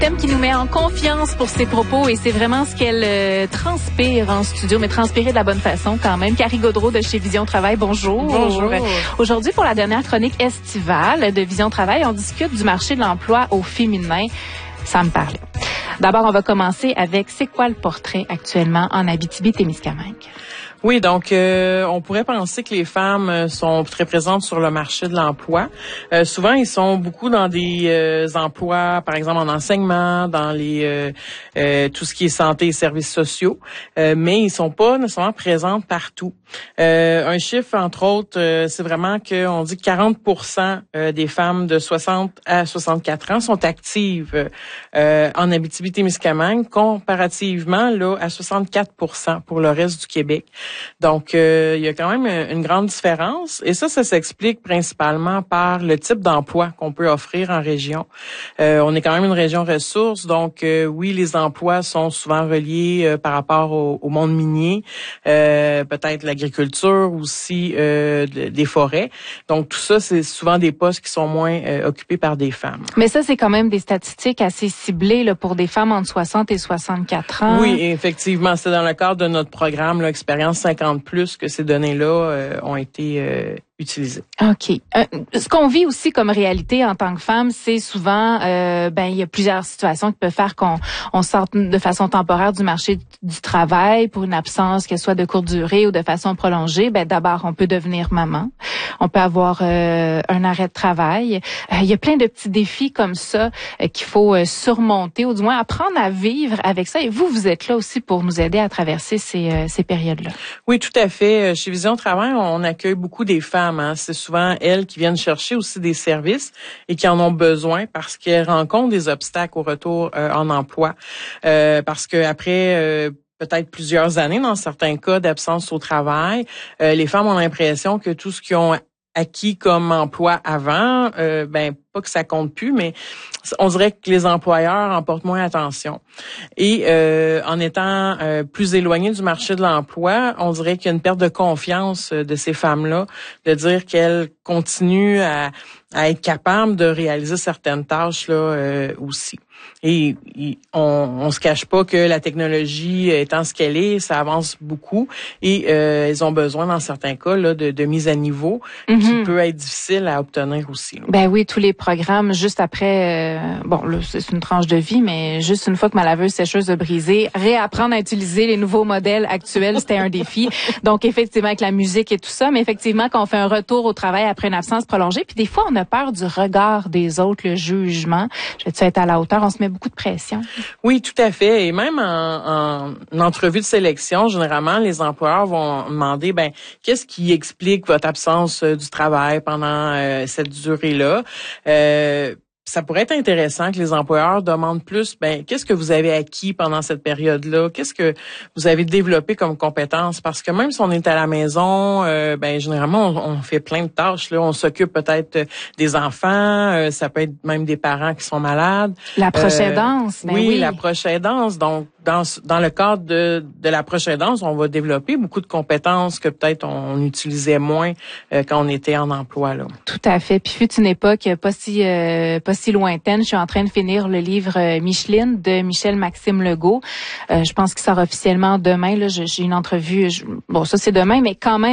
Thème qui nous met en confiance pour ses propos et c'est vraiment ce qu'elle transpire en studio, mais transpirer de la bonne façon quand même. Carrie Gaudreault de chez Vision Travail, bonjour. Bonjour. Aujourd'hui, pour la dernière chronique estivale de Vision Travail, on discute du marché de l'emploi au féminin. Ça me parlait. D'abord, on va commencer avec c'est quoi le portrait actuellement en Abitibi-Témiscamingue? Oui, donc on pourrait penser que les femmes sont très présentes sur le marché de l'emploi. Souvent, ils sont beaucoup dans des emplois, par exemple en enseignement, dans les tout ce qui est santé et services sociaux, mais ils sont pas nécessairement présentes partout. Un chiffre, entre autres, c'est vraiment qu'on dit que 40% des femmes de 60 à 64 ans sont actives en Abitibi-Témiscamingue, comparativement là à 64% pour le reste du Québec. Donc, il y a quand même une grande différence. Et ça s'explique principalement par le type d'emploi qu'on peut offrir en région. On est quand même une région ressource, donc oui, les emplois sont souvent reliés par rapport au monde minier, peut-être l'agriculture aussi, des forêts. Donc, tout ça, c'est souvent des postes qui sont moins occupés par des femmes. Mais ça, c'est quand même des statistiques assez ciblées là, pour des femmes entre 60 et 64 ans. Oui, effectivement. C'est dans le cadre de notre programme, là, Expérience 50+, que ces données-là ont été utilisées. OK. Ce qu'on vit aussi comme réalité en tant que femme, c'est souvent, il y a plusieurs situations qui peuvent faire qu'on sorte de façon temporaire du marché du travail pour une absence, qu'elle soit de courte durée ou de façon prolongée. D'abord, on peut devenir maman. On peut avoir un arrêt de travail. Il y a plein de petits défis comme ça qu'il faut surmonter ou du moins apprendre à vivre avec ça. Et vous êtes là aussi pour nous aider à traverser ces périodes-là. Oui, tout à fait. Chez Vision Travail, on accueille beaucoup des femmes. C'est souvent elles qui viennent chercher aussi des services et qui en ont besoin parce qu'elles rencontrent des obstacles au retour en emploi. Parce que après peut-être plusieurs années, dans certains cas d'absence au travail, les femmes ont l'impression que tout ce qu'ils ont acquis comme emploi avant, pas que ça compte plus, mais on dirait que les employeurs en portent moins attention. Et en étant plus éloignés du marché de l'emploi, on dirait qu'il y a une perte de confiance de ces femmes-là, de dire qu'elles continuent à être capables de réaliser certaines tâches là aussi. Et on se cache pas que la technologie étant ce qu'elle est, ça avance beaucoup et ils ont besoin dans certains cas là de mise à niveau qui peut être difficile à obtenir aussi. Là. Ben oui, tous les programmes juste après là c'est une tranche de vie, mais juste une fois que ma laveuse sécheuse a brisé, réapprendre à utiliser les nouveaux modèles actuels, c'était un défi. Donc effectivement avec la musique et tout ça, mais effectivement quand on fait un retour au travail après une absence prolongée, puis des fois on a peur du regard des autres, le jugement. Je vais-tu être à la hauteur? On se met beaucoup de pression. Oui, tout à fait. Et même en entrevue de sélection, généralement, les employeurs vont demander, qu'est-ce qui explique votre absence du travail pendant cette durée-là? Ça pourrait être intéressant que les employeurs demandent plus, qu'est-ce que vous avez acquis pendant cette période-là? Qu'est-ce que vous avez développé comme compétences? Parce que même si on est à la maison, généralement, on fait plein de tâches, là. On s'occupe peut-être des enfants, ça peut être même des parents qui sont malades. La proche aidance, oui. La proche aidance. Donc, dans le cadre de la proche aidance, on va développer beaucoup de compétences que peut-être on utilisait moins quand on était en emploi, là. Tout à fait. Puis fut une époque pas si lointaine, je suis en train de finir le livre Micheline de Michel-Maxime Legault. Je pense qu'il sort officiellement demain. Là, j'ai une entrevue. Ça c'est demain, mais quand même.